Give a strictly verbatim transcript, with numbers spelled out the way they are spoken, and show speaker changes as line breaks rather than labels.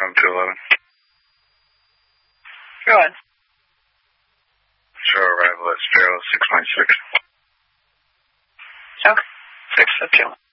from two eleven.
Go on.
Show arrival at zero six nine six.
Okay. six of two.